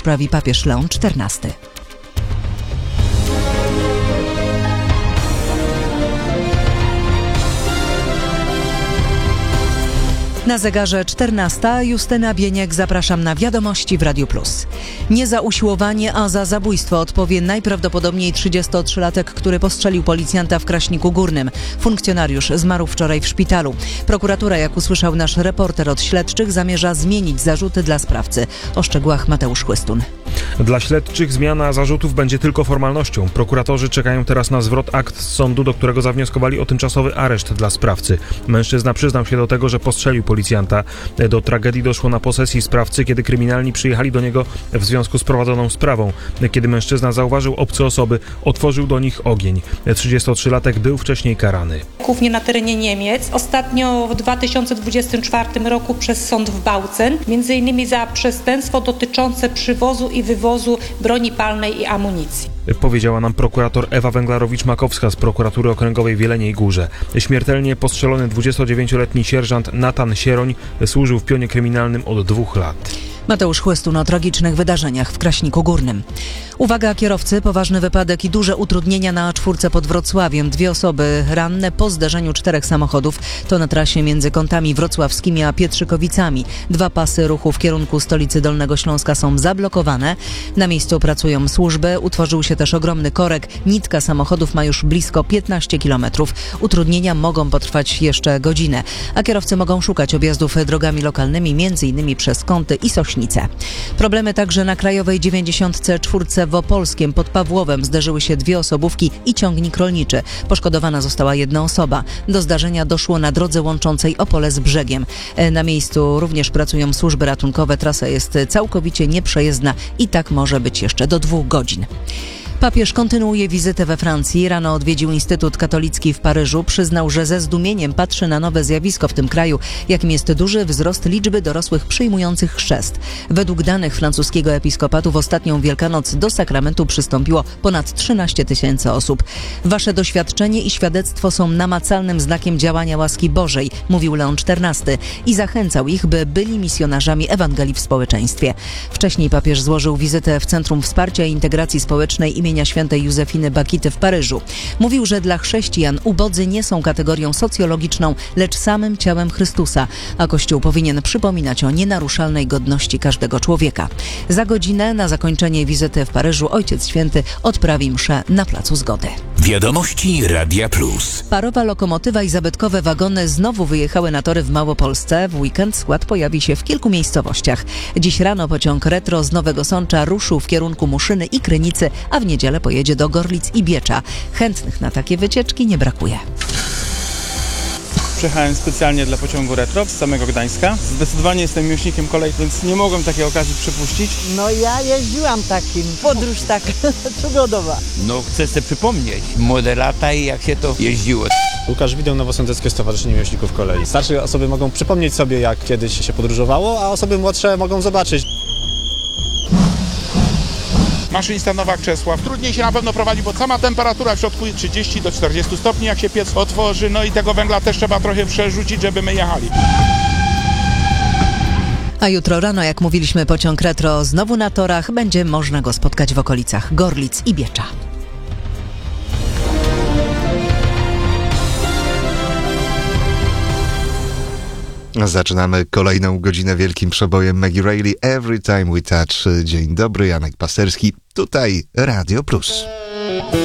odprawi papież Leon XIV. Na zegarze 14. Justyna Bieniek, zapraszam na wiadomości w Radiu Plus. Nie za usiłowanie, a za zabójstwo odpowie najprawdopodobniej 33-latek, który postrzelił policjanta w Kraśniku Górnym. Funkcjonariusz zmarł wczoraj w szpitalu. Prokuratura, jak usłyszał nasz reporter od śledczych, zamierza zmienić zarzuty dla sprawcy. O szczegółach Mateusz Chłystun. Dla śledczych zmiana zarzutów będzie tylko formalnością. Prokuratorzy czekają teraz na zwrot akt z sądu, do którego zawnioskowali o tymczasowy areszt dla sprawcy. Mężczyzna przyznał się do tego, że postrzelił policjanta. Do tragedii doszło na posesji sprawcy, kiedy kryminalni przyjechali do niego w związku z prowadzoną sprawą. Kiedy mężczyzna zauważył obce osoby, otworzył do nich ogień. 33-latek był wcześniej karany. Głównie na terenie Niemiec. Ostatnio w 2024 roku przez sąd w Bautzen, m.in. za przestępstwo dotyczące przywozu i wywozu broni palnej i amunicji. Powiedziała nam prokurator Ewa Węglarowicz-Makowska z prokuratury okręgowej w Jeleniej Górze. Śmiertelnie postrzelony 29-letni sierżant Natan Sieroń służył w pionie kryminalnym od 2 lat. Mateusz Chłystun o tragicznych wydarzeniach w Kraśniku Górnym. Uwaga kierowcy, poważny wypadek i duże utrudnienia na A4 pod Wrocławiem. 2 osoby ranne po zderzeniu 4 samochodów. To na trasie między Kątami Wrocławskimi a Pietrzykowicami. 2 pasy ruchu w kierunku stolicy Dolnego Śląska są zablokowane. Na miejscu pracują służby. Utworzył się też ogromny korek. Nitka samochodów ma już blisko 15 km. Utrudnienia mogą potrwać jeszcze godzinę, a kierowcy mogą szukać objazdów drogami lokalnymi, m.in. przez Kąty i Sośnice. Problemy także na Krajowej 94 w Opolskiem. Pod Pawłowem zderzyły się 2 osobówki i ciągnik rolniczy. Poszkodowana została 1 osoba. Do zdarzenia doszło na drodze łączącej Opole z brzegiem. Na miejscu również pracują służby ratunkowe. Trasa jest całkowicie nieprzejezdna i tak może być jeszcze do 2 godzin. Papież kontynuuje wizytę we Francji. Rano odwiedził Instytut Katolicki w Paryżu. Przyznał, że ze zdumieniem patrzy na nowe zjawisko w tym kraju, jakim jest duży wzrost liczby dorosłych przyjmujących chrzest. Według danych francuskiego episkopatu w ostatnią Wielkanoc do sakramentu przystąpiło ponad 13 000 osób. Wasze doświadczenie i świadectwo są namacalnym znakiem działania łaski Bożej, mówił Leon XIV i zachęcał ich, by byli misjonarzami Ewangelii w społeczeństwie. Wcześniej papież złożył wizytę w Centrum Wsparcia i Integracji Społecznej imienia świętej Józefiny Bakity w Paryżu. Mówił, że dla chrześcijan ubodzy nie są kategorią socjologiczną, lecz samym ciałem Chrystusa, a Kościół powinien przypominać o nienaruszalnej godności każdego człowieka. Za godzinę na zakończenie wizyty w Paryżu Ojciec Święty odprawi mszę na Placu Zgody. Wiadomości Radia Plus. Parowa lokomotywa i zabytkowe wagony znowu wyjechały na tory w Małopolsce. W weekend skład pojawi się w kilku miejscowościach. Dziś rano pociąg Retro z Nowego Sącza ruszył w kierunku Muszyny i Krynicy, a w niedzielę pojedzie do Gorlic i Biecza. Chętnych na takie wycieczki nie brakuje. Przyjechałem specjalnie dla pociągu Retro z samego Gdańska. Zdecydowanie jestem miłośnikiem kolei, więc nie mogłem takiej okazji przepuścić. No ja jeździłam takim, podróż tak przygodowa. No chcę sobie przypomnieć młode lata i jak się to jeździło. Łukasz Wideł, Nowosądeckie Stowarzyszenie Miłośników Kolei. Starsze osoby mogą przypomnieć sobie, jak kiedyś się podróżowało, a osoby młodsze mogą zobaczyć. Maszynista Nowak Czesław. Trudniej się na pewno prowadzi, bo sama temperatura w środku jest 30 do 40 stopni, jak się piec otworzy, no i tego węgla też trzeba trochę przerzucić, żeby my jechali. A jutro rano, jak mówiliśmy, pociąg Retro znowu na torach. Będzie można go spotkać w okolicach Gorlic i Biecza. Zaczynamy kolejną godzinę wielkim przebojem Maggie Reilly, Every Time We Touch. Dzień dobry, Janek Pasterski, tutaj Radio Plus.